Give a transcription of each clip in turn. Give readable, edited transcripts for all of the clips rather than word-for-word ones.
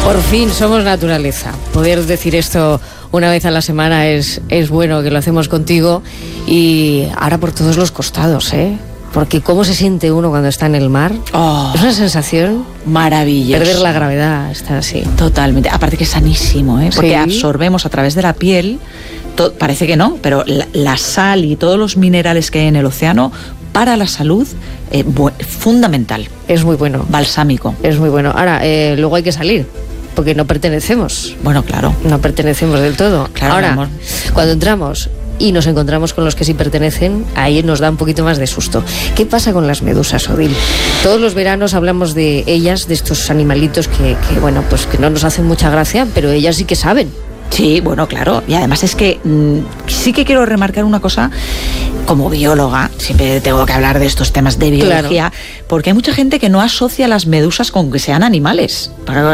Por fin somos naturaleza. Poder decir esto una vez a la semana es bueno, que lo hacemos contigo, y ahora por todos los costados, porque cómo se siente uno cuando está en el mar. Es una sensación maravillosa. Perder la gravedad, estar así. Totalmente. Aparte que es sanísimo, porque absorbemos a través de la piel, parece que no, pero la sal y todos los minerales que hay en el océano, para la salud, fundamental. Es muy bueno. Balsámico. Es muy bueno. Ahora, luego hay que salir, porque no pertenecemos. Bueno, claro. No pertenecemos del todo. Claro, ahora, amor. Cuando entramos y nos encontramos con los que sí pertenecen, ahí nos da un poquito más de susto. ¿Qué pasa con las medusas, Odil? Todos los veranos hablamos de ellas, de estos animalitos que bueno, pues que no nos hacen mucha gracia, pero ellas sí que saben. Sí, bueno, claro. Y además es que sí que quiero remarcar una cosa. Como bióloga, siempre tengo que hablar de estos temas de biología, porque hay mucha gente que no asocia las medusas con que sean animales.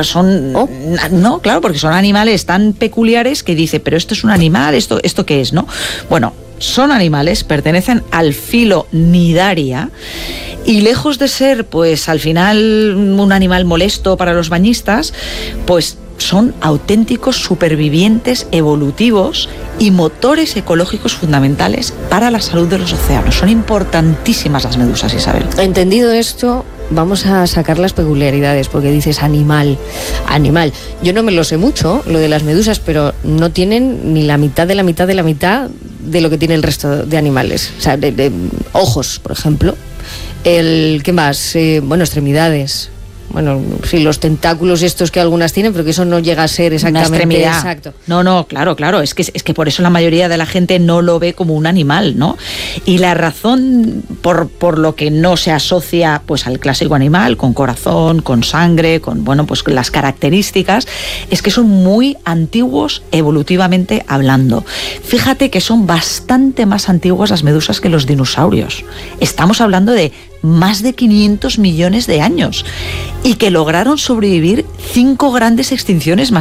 No, claro, porque son animales tan peculiares que dice, pero esto es un animal, ¿esto qué es, no? Bueno, son animales, pertenecen al filo Cnidaria, y lejos de ser, pues, al final un animal molesto para los bañistas, pues son auténticos supervivientes evolutivos y motores ecológicos fundamentales para la salud de los océanos. Son importantísimas las medusas, Isabel. Entendido esto, vamos a sacar las peculiaridades, porque dices animal. Yo no me lo sé mucho, lo de las medusas, pero no tienen ni la mitad de la mitad de la mitad de lo que tiene el resto de animales. O sea, de ojos, por ejemplo. ¿Qué más? Extremidades. Bueno, sí, los tentáculos estos que algunas tienen, pero que eso no llega a ser exactamente una extremidad. Exacto. No, claro, es que por eso la mayoría de la gente no lo ve como un animal, ¿no? Y la razón por lo que no se asocia, pues, al clásico animal, con corazón, con sangre, con, bueno, pues las características, es que son muy antiguos evolutivamente hablando. Fíjate que son bastante más antiguas las medusas que los dinosaurios. Estamos hablando de más de 500 millones de años, y que lograron sobrevivir 5 grandes extinciones